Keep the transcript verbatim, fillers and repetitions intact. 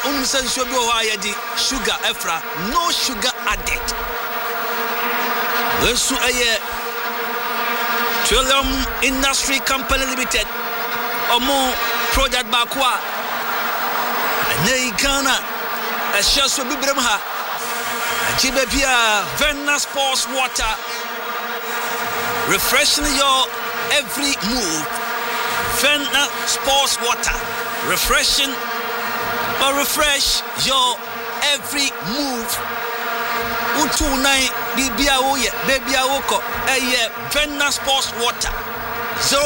unsen should be why sugar efra, no sugar added. This is a Trillium Industry Company Limited. Or more project Bakwa. Nei Ghana. A chance to be Bremha. Jibebia Venna Sports Water. Refreshing your every move. Venna Sports Water. Refreshing or refresh your every move. Utu nine Bibia Oye, Baby Awoko, a Venna Sports Water.